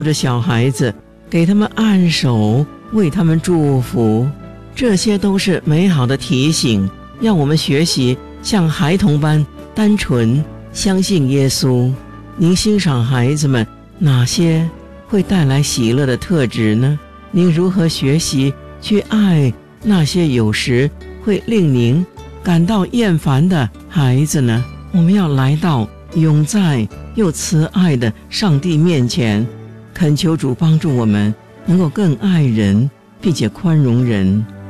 着小孩子，给他们按手，为他们祝福，这些都是美好的提醒，让我们学习像孩童般单纯相信耶稣。您欣赏孩子们哪些会带来喜乐的特质呢？您如何学习去爱那些有时会令您感到厌烦的孩子呢？我们要来到永在又慈爱的上帝面前，恳求主帮助我们能够更爱人，并且宽容人。